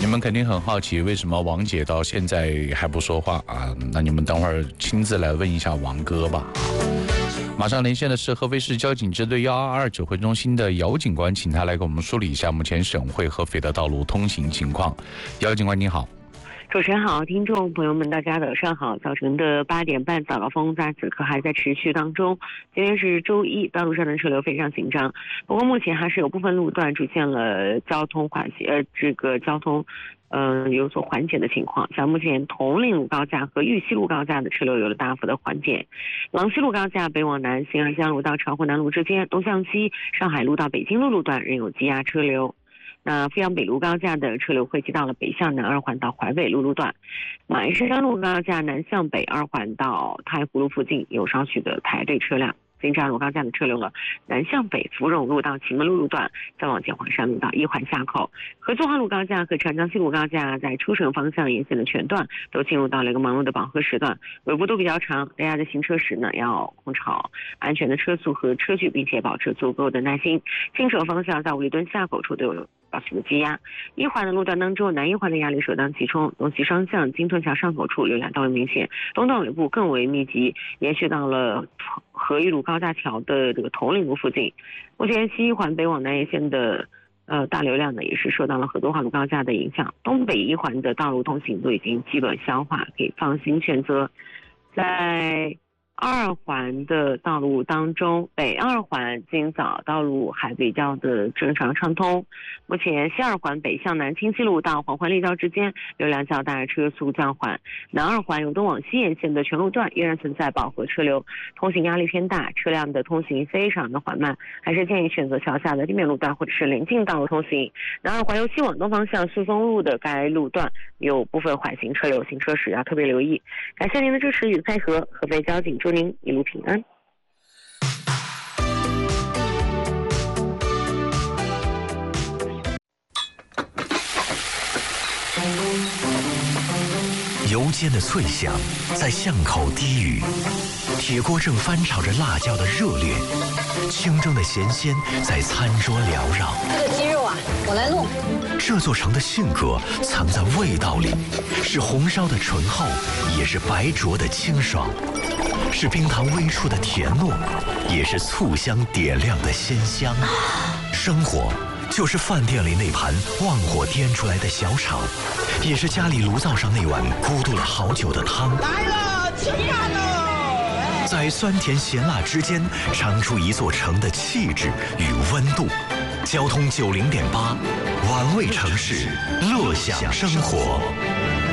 你们肯定很好奇，为什么王姐到现在还不说话啊？那你们等会儿亲自来问一下王哥吧。马上连线的是合肥市交警支队122指挥中心的姚警官，请他来给我们梳理一下目前省会合肥的道路通行情况。姚警官你好。 主持人好，听众朋友们，大家早上好。早晨的8点半，早高峰在此刻还在持续当中。今天是周一，道路上的车流非常紧张。不过目前还是有部分路段出现了交通有所缓解的情况。像目前铜陵路高架和玉溪路高架的车流有了大幅的缓解。郎西路高架北往南，新安江路到长湖南路之间，东向西上海路到北京路路段仍有积压车流。那阜阳北路高架的车流汇集到了北向南2环到淮北路路段，马鞍山路高架南向北2环到太湖路附近有少许的排队车辆。金站路高架的车流南向北芙蓉路到祁门路路段，再往前黄山路到1环下口。合作化路高架和长江西路高架在出省方向沿线的全段都进入到了一个忙碌的饱和时段，尾部都比较长，大家在行车时呢要控制安全的车速和车距，并且保持足够的耐心。进城方向在五里墩下口处都有小型的积压。1环的路段当中，南1环的压力首当其冲，东西双向金屯桥上口处流量较为明显，东段尾部更为密集，延续到了合一路高架桥的这个铜陵路附近。目前西1环北往南沿线的大流量呢，也是受到了合作化路高架的影响。东北1环的道路通行都已经基本消化，可以放心选择。在2环的道路当中，北2环今早道路还比较的正常畅通。目前西2环北向南清溪路到黄环立交之间流量较大，车速较缓。南2环由东往西沿线的全路段依然存在饱和车流，通行压力偏大，车辆的通行非常的缓慢，还是建议选择桥下的地面路段或者是临近道路通行。南2环由西往东方向顺丰路的该路段有部分缓行车流，行车时要特别留意。感谢您的支持与配合，合肥交警祝您一路平安。 油煎的脆响在巷口低语，铁锅正翻炒着辣椒的热烈，清蒸的咸鲜在餐桌缭绕。 这个鸡肉啊，我来弄。 这座城的性格藏在味道里，是红烧的醇厚，也是白灼的清爽，是冰糖微触的甜糯，也是醋香点亮的鲜香。生活就是饭店里那盘旺火颠出来的小炒，也是家里炉灶上那碗咕嘟了好久的汤。 来了，起饭喽！ 在酸甜咸辣之间，尝出一座城的气质与温度。交通90.8，玩味城市，乐享生活。